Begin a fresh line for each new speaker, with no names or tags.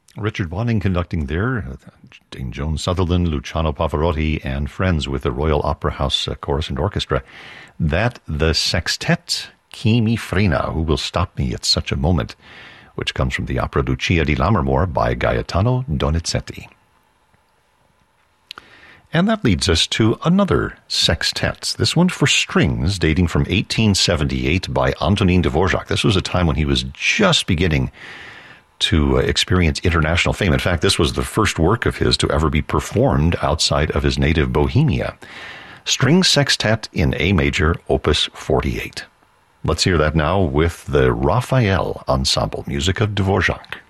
Richard Wanning conducting there, Dame Joan Sutherland, Luciano Pavarotti, and friends with the Royal Opera House Chorus and Orchestra. That the sextet Chi mi frena, Who Will Stop Me at Such a Moment, which comes from the opera Lucia di Lammermoor by Gaetano Donizetti. And that leads us to another sextet, this one for strings, dating from 1878 by Antonin Dvorak. This was a time when he was just beginning to experience international fame. In fact, this was the first work of his to ever be performed outside of his native Bohemia. String Sextet in A major, Opus 48. Let's hear that now with the Raphael Ensemble, music of Dvorak.